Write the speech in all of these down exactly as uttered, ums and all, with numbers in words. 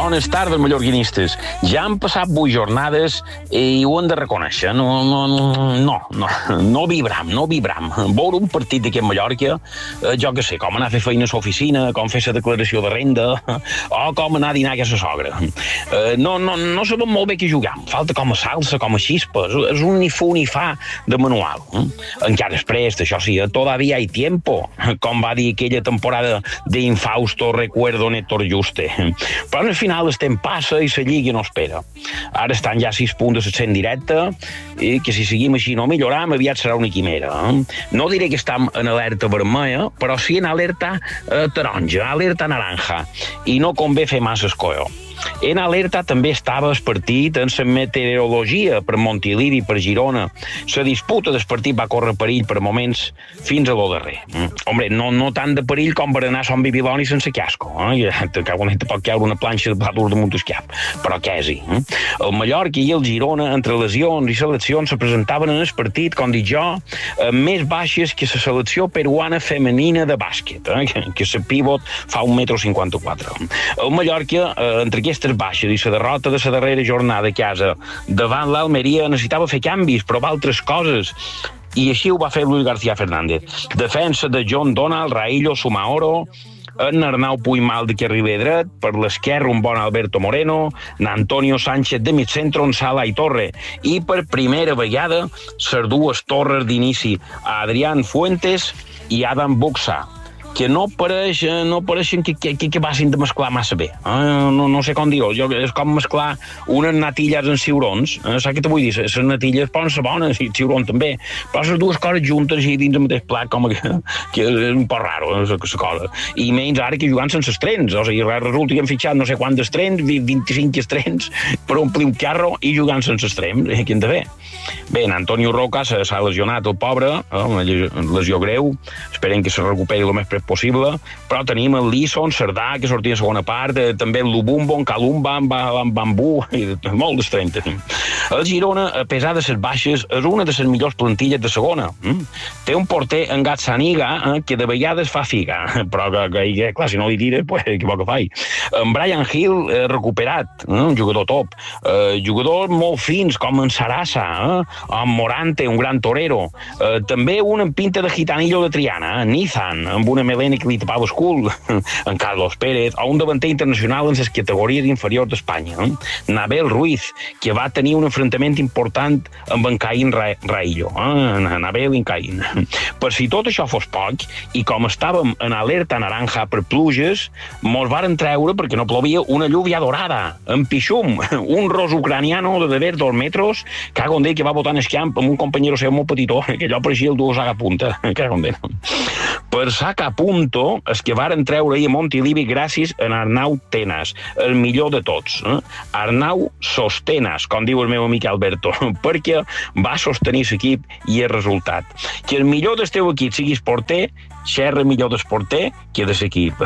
Bones tardes, mallorquinistes. Ja han passat vuit jornades i ho hem de reconèixer. No, no, no, no, no vibram, no vibram. Veure un partit d'aquest Mallorca, eh, jo què sé, com anar a fer feina a l'oficina, com fer la declaració de renda, o com anar a dinar a casa sogra. Eh, no, no, no sabem molt bé què jugam. Falta com a salsa, com a xispa. És un ni fu ni fa de manual. Encara després, això sí, todavía hay tiempo, com va dir aquella temporada d'infausto recuerdo Néctor Juste. Però al final el temps passa i la Lliga no espera. Ara estan ja sis punts de l'ascens directe i que si seguim així no milloram, aviat serà una quimera. No diré que estem en alerta vermella, però sí en alerta eh, taronja, alerta naranja, i no convé fer massa escolló. En alerta també estava el partit en la meteorologia per Montilivi i per Girona. La disputa del partit va córrer perill per moments fins a lo darrer. Mm. Hombre, no, no tant de perill com per anar a Son Bibiloni sense casco. Eh? Que pot caure una planxa de plàtol damunt el cap, però quasi. Eh? El Mallorca i el Girona, entre lesions i seleccions, se presentaven en el partit, com dic jo, més baixes que la selecció peruana femenina de bàsquet, eh? que, que la pivot fa un metro cinquanta-quatre. El Mallorca, eh, entre aquestes baixes i la derrota de la darrera jornada a casa davant l'Almeria, necessitava fer canvis, provar altres coses, i així ho va fer Luis García Fernández. Defensa de John Donald, Raillo, Sumaoro, en Arnau Puigmal de carriler dret, per l'esquerra un bon Alberto Moreno, n'Antonio Sánchez de mitcentro, en Sala i Torre, i per primera vegada les dues torres d'inici, Adrián Fuentes i Adam Buxa, que no pareix, no pareixen que, que, que passin de mesclar massa bé. Eh? No, no sé com dir-ho. És com mesclar unes natilles en ciurons. Eh? Saps què te vull dir? Les natilles poden ser bones i el ciuron també. Però les dues coses juntes i dins el mateix plat, com que, que és un poc raro, eh, la cosa. I menys ara que jugant sense estrens. O sigui, resulta que han fitxat no sé quants estrens, vint-i-cinc estrens, per omplir un carro i jugant sense estrens. Eh? Què hem de fer? Bé, en Antonio Roca s'ha lesionat, el pobre, eh? una lesió greu. Esperem que se recuperi el més prest possible, però tenim el Lisson, Cerdà, que sortia a segona part, eh, també el Lubumbo, en Calumba, en, en Bambú, i molt d'estreny tenim. El Girona, a pesar de les baixes, és una de les millors plantilles de segona. Mm? Té un porter, en Gazzaniga, eh, que de vegades fa figa, però que, que, que clar, si no li tira, pues, que poc que fai. En Brian Hill, eh, recuperat, eh, un jugador top. Eh, jugadors molt fins, com en Sarasa, eh, en Morante, un gran torero. Eh, també un en pinta de gitanillo de Triana, eh, Nizan, amb una melena que li tapava el cul, en Carlos Pérez, o un davanter internacional en les categories inferiors d'Espanya, eh? Nabel Ruiz, que va tenir un enfrontament important amb en Caín Ra Raillo, eh? Nabel i en Caín. Per si tot això fos poc, i com estàvem en alerta naranja per pluges, mos varen treure, perquè no plovia, una lluvia dorada, en Pixum, un ros ucraniano de d'haver dos metres, cago en Déu, que va botar en el camp amb un companyero seu molt petitó, que allò pareixia el duo Sagapunta, cago en Déu. Per Sacapunto, és que varen treure ahir a Montilivi gràcies a Arnau Tenas, el millor de tots. Eh? Arnau Sostenas, com diu el meu amic Alberto, perquè va sostenir l'equip i el resultat. Que el millor del teu equip siguis porter, xerra millor del porter que de l'equip.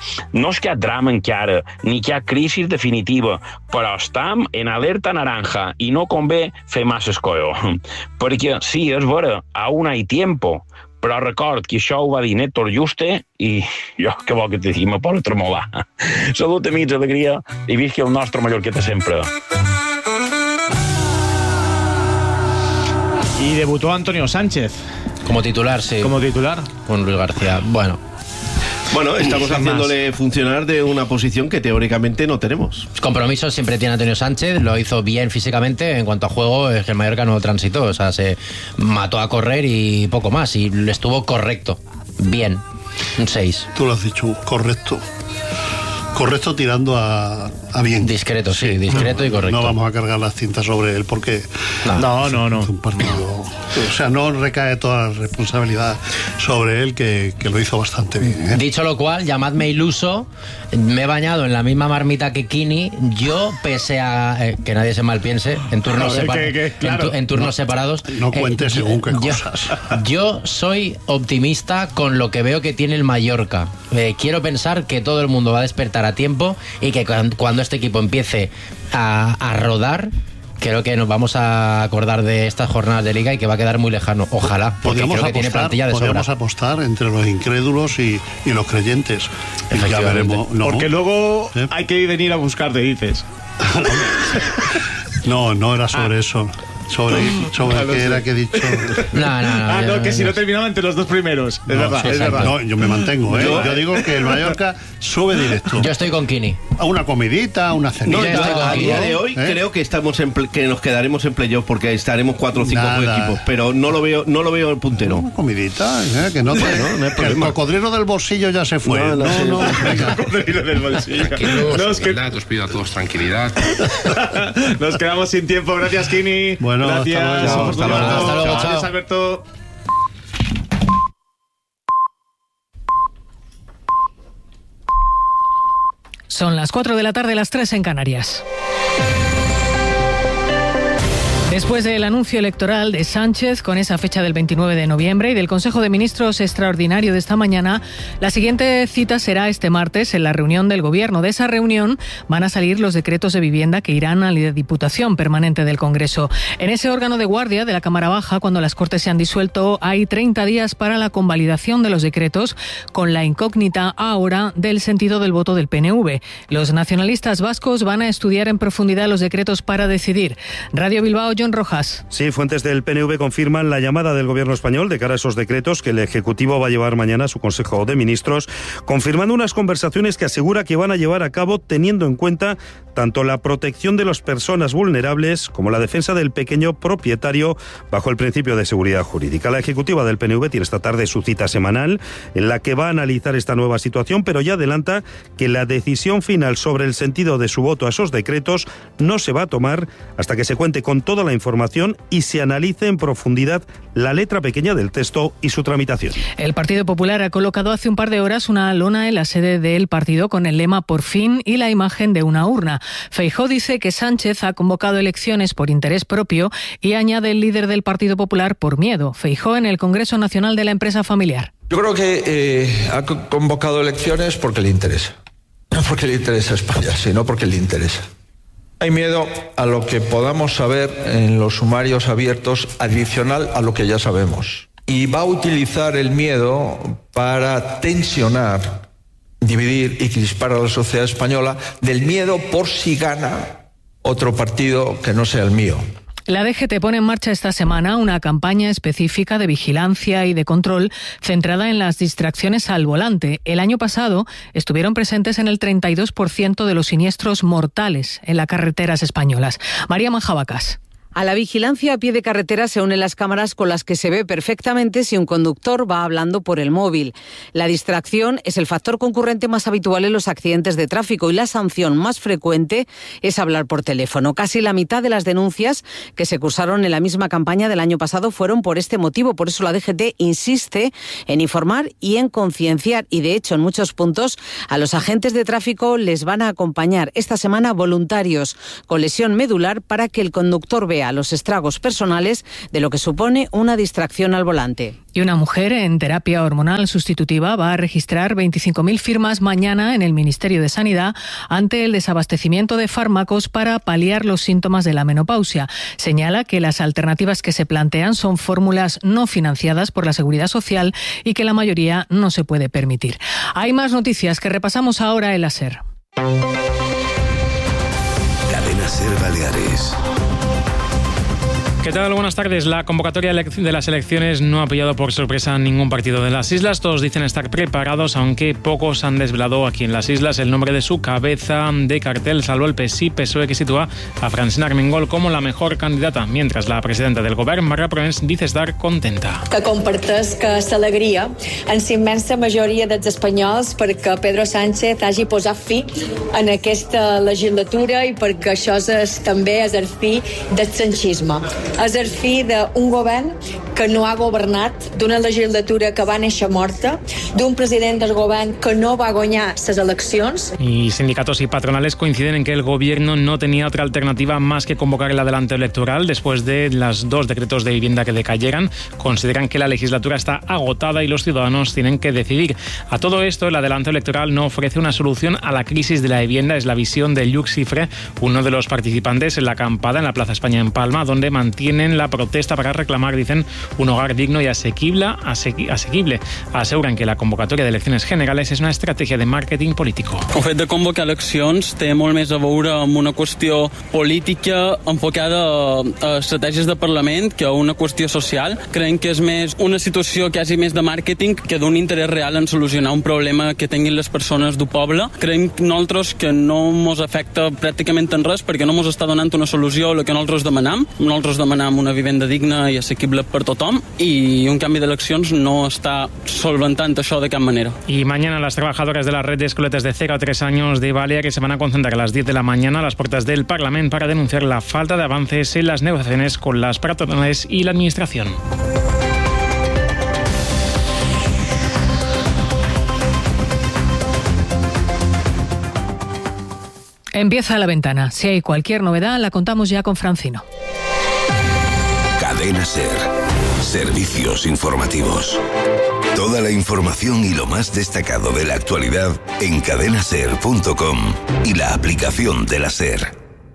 No és que hi ha drama encara, ni que hi ha crisi definitiva, però estem en alerta naranja i no convé fer massa escolló. Perquè, sí, és vera, aún hay tiempo, però record que això ho va dir Néctor Juste i jo, què vol que te digui, me posa a tremolar. Salut, amics, alegria, i visqui el nostre Mallorqueta sempre. Y debutó Antonio Sánchez. Como titular, sí. Como titular. Con Luis García. Bueno. Bueno, estamos haciéndole funcionar de una posición que teóricamente no tenemos. Compromiso siempre tiene Antonio Sánchez, lo hizo bien físicamente. En cuanto a juego, es que el Mallorca no transitó, o sea, se mató a correr y poco más, y estuvo correcto, bien, un seis. Tú lo has dicho, correcto. Correcto tirando a, a bien. Discreto, sí, discreto no, y correcto. No vamos a cargar las cintas sobre él porque no, no, no, no. Es un partido, o sea, no recae toda la responsabilidad sobre él, que, que lo hizo bastante bien, ¿eh? Dicho lo cual, llamadme iluso, me he bañado en la misma marmita que Kini. Yo, pese a eh, que nadie se malpiense, en turnos, ver, separ que, que, claro, en, tu, en turnos no, separados. No cuentes eh, según qué yo, cosas. Yo soy optimista con lo que veo que tiene el Mallorca. Eh, quiero pensar que todo el mundo va a despertar a tiempo y que cuando este equipo empiece a, a rodar, creo que nos vamos a acordar de estas jornadas de Liga y que va a quedar muy lejano. Ojalá, porque podríamos creo que apostar, tiene plantilla de podríamos sobra. apostar entre los incrédulos y, y los creyentes. Y ya veremos. No, Porque luego ¿Eh? hay que venir a buscarte, dices. no, no era sobre ah. eso. Sobre, sobre no, no qué sé. era que he dicho. No, no, no. Ah, no, yo, que yo, si no yo. terminaba entre los dos primeros. Es No, verdad, sí, es verdad. No, yo me mantengo, ¿eh? Yo, yo digo que el Mallorca sube directo. Yo estoy con Kini. A una comidita, una cenita. No, Yo yo, estoy a con día Kini. de hoy ¿Eh? creo que estamos en ple- que nos quedaremos en playoff porque estaremos cuatro o cinco Nada. equipos, pero no lo veo, no lo veo el puntero. Una comidita, ¿eh? Que no te, Bueno, no hay que el problema. cocodrilo del bolsillo ya se fue. No, No, no, no, sí. venga. Cocodrilo del bolsillo. Tranquilos, Nos, que- humildad, os pido a todos tranquilidad. Nos quedamos sin tiempo. Gracias, Kini. Bueno, gracias. hasta luego. Hasta Hasta luego. Hasta luego, chao. Adiós, Alberto. Son las cuatro de la tarde, las tres en Canarias. Después del anuncio electoral de Sánchez con esa fecha del veintinueve de noviembre y del Consejo de Ministros extraordinario de esta mañana, la siguiente cita será este martes en la reunión del Gobierno. De esa reunión van a salir los decretos de vivienda que irán a la Diputación Permanente del Congreso. En ese órgano de guardia de la Cámara Baja, cuando las Cortes se han disuelto, hay treinta días para la convalidación de los decretos, con la incógnita ahora del sentido del voto del P N V. Los nacionalistas vascos van a estudiar en profundidad los decretos para decidir. Radio Bilbao, John Rojas. Sí, fuentes del P N V confirman la llamada del Gobierno español de cara a esos decretos que el Ejecutivo va a llevar mañana a su Consejo de Ministros, confirmando unas conversaciones que asegura que van a llevar a cabo teniendo en cuenta tanto la protección de las personas vulnerables como la defensa del pequeño propietario bajo el principio de seguridad jurídica. La ejecutiva del P N V tiene esta tarde su cita semanal en la que va a analizar esta nueva situación, pero ya adelanta que la decisión final sobre el sentido de su voto a esos decretos no se va a tomar hasta que se cuente con toda la información y se analice en profundidad la letra pequeña del texto y su tramitación. El Partido Popular ha colocado hace un par de horas una lona en la sede del partido con el lema "Por fin" y la imagen de una urna. Feijóo dice que Sánchez ha convocado elecciones por interés propio y añade el líder del Partido Popular por miedo. Feijóo en el Congreso Nacional de la Empresa Familiar. Yo creo que eh, ha convocado elecciones porque le interesa. No porque le interesa a España, sino porque le interesa. Hay miedo a lo que podamos saber en los sumarios abiertos adicional a lo que ya sabemos. Y va a utilizar el miedo para tensionar, dividir y crispar a la sociedad española del miedo por si gana otro partido que no sea el mío. La D G T pone en marcha esta semana una campaña específica de vigilancia y de control centrada en las distracciones al volante. El año pasado estuvieron presentes en el treinta y dos por ciento de los siniestros mortales en las carreteras españolas. María Manjabacas. A la vigilancia a pie de carretera se unen las cámaras con las que se ve perfectamente si un conductor va hablando por el móvil. La distracción es el factor concurrente más habitual en los accidentes de tráfico y la sanción más frecuente es hablar por teléfono. Casi la mitad de las denuncias que se cursaron en la misma campaña del año pasado fueron por este motivo. Por eso la D G T insiste en informar y en concienciar y, de hecho, en muchos puntos a los agentes de tráfico les van a acompañar esta semana voluntarios con lesión medular para que el conductor vea los estragos personales de lo que supone una distracción al volante. Y una mujer en terapia hormonal sustitutiva va a registrar veinticinco mil firmas mañana en el Ministerio de Sanidad ante el desabastecimiento de fármacos para paliar los síntomas de la menopausia. Señala que las alternativas que se plantean son fórmulas no financiadas por la Seguridad Social y que la mayoría no se puede permitir. Hay más noticias que repasamos ahora en la SER. Cadena SER Baleares. ¿Qué tal? Buenas tardes. La convocatoria de las elecciones no ha pillado por sorpresa a ningún partido de las islas. Todos dicen estar preparados, aunque pocos han desvelado aquí en las islas el nombre de su cabeza de cartel, salvo el P S I P S O E, que sitúa a Francina Armengol como la mejor candidata, mientras la presidenta del govern, Marga Provence, dice estar contenta. Que comparteix que s'alegria en la immensa majoria dels espanyols perquè Pedro Sánchez hagi posat fi en aquesta legislatura i perquè això és també exercir del sanchisme. és el fi d'un govern que no ha governat, d'una legislatura que va néixer morta, d'un president del govern que no va guanyar les eleccions. Y sindicatos y patronales coinciden en que el gobierno no tenía otra alternativa más que convocar el adelanto electoral después de los dos decretos de vivienda que decayeran. Consideran que la legislatura está agotada y los ciudadanos tienen que decidir. A todo esto, el adelanto electoral no ofrece una solución a la crisis de la vivienda. Es la visión de Lluc Cifre, uno de los participantes en la acampada en la Plaza España en Palma, donde mantienen la protesta para reclamar, dicen, un hogar digno y asequible. asequible. Aseguran que la convocatoria de elecciones generales és una estratègia de màrqueting polític. El fet de convocar eleccions té molt més a veure amb una qüestió política enfocada a estratègies de Parlament que a una qüestió social. Creiem que és més una situació quasi més de màrqueting que d'un interès real en solucionar un problema que tinguin les persones del poble. Creiem nosaltres que no mos afecta pràcticament en res perquè no mos està donant una solució a la que nosaltres demanam. Nosaltres demanam una vivenda digna i assequible per tothom i un canvi d'eleccions no està solventant això de cap manera. Y mañana las trabajadoras de la red de escoletas de cero a tres años de Baleares se van a concentrar a las diez de la mañana a las puertas del Parlamento para denunciar la falta de avances en las negociaciones con las patronales y la administración. Empieza La Ventana. Si hay cualquier novedad, la contamos ya con Francino. Cadena SER. Servicios informativos. Toda la información y lo más destacado de la actualidad en cadena ser punto com y la aplicación de la SER.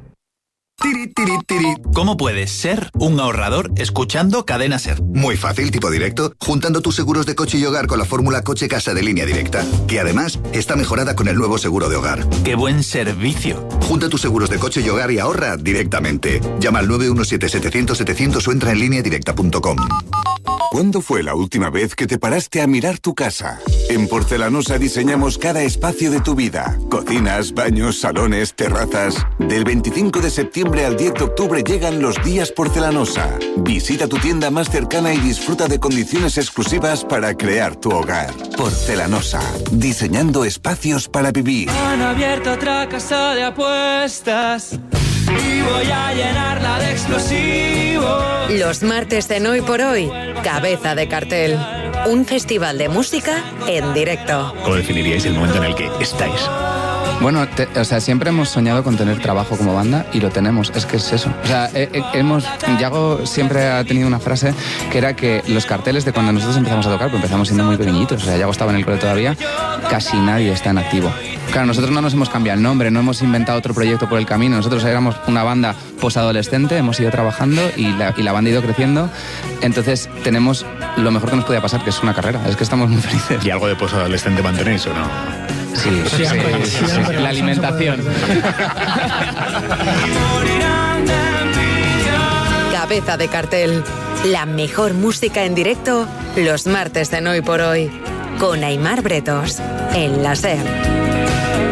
¿Cómo puedes ser un ahorrador escuchando Cadena SER? Muy fácil, tipo directo, juntando tus seguros de coche y hogar con la fórmula Coche-Casa de Línea Directa, que además está mejorada con el nuevo seguro de hogar. ¡Qué buen servicio! Junta tus seguros de coche y hogar y ahorra directamente. Llama al nueve uno siete setecientos setecientos o entra en línea directa punto com. ¿Cuándo fue la última vez que te paraste a mirar tu casa? En Porcelanosa diseñamos cada espacio de tu vida. Cocinas, baños, salones, terrazas. Del veinticinco de septiembre al diez de octubre llegan los días Porcelanosa. Visita tu tienda más cercana y disfruta de condiciones exclusivas para crear tu hogar. Porcelanosa. Diseñando espacios para vivir. Han abierto otra casa de apuestas y voy a llenarla de explosivos. Los martes en Hoy por Hoy, Cabeza de Cartel. Un festival de música en directo. ¿Cómo definiríais el momento en el que estáis? Bueno, te, o sea, siempre hemos soñado con tener trabajo como banda y lo tenemos, es que es eso. O sea, eh, eh, hemos, Yago siempre ha tenido una frase que era que los carteles de cuando nosotros empezamos a tocar, pues empezamos siendo muy pequeñitos, o sea, Yago estaba en el cole todavía, casi nadie está en activo. Claro, nosotros no nos hemos cambiado el nombre, no hemos inventado otro proyecto por el camino, nosotros éramos una banda posadolescente, hemos ido trabajando y la, y la banda ha ido creciendo, entonces tenemos lo mejor que nos podía pasar, que es una carrera, es que estamos muy felices. ¿Y algo de posadolescente mantenéis o no? Sí, sí, sí, sí, sí, la alimentación. Cabeza de Cartel. La mejor música en directo los martes en Hoy por Hoy. Con Aimar Bretos. En la SER.